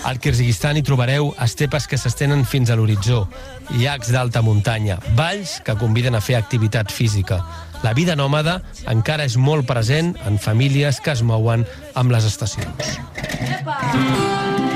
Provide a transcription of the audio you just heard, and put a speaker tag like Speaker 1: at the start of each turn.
Speaker 1: Al Kirguizistan hi trobareu estepes que s'estenen fins a l'horitzó, llacs d'alta muntanya, valls que conviden a fer activitat física. La vida nòmada encara és molt present en famílies que es mouen amb les estacions.